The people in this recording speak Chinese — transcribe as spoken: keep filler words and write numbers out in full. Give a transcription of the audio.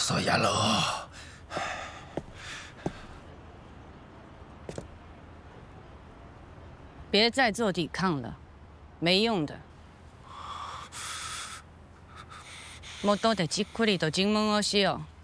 嘘野郎！ 别再做抵抗了，没用的。もっとでじっくりと尋問をしよう。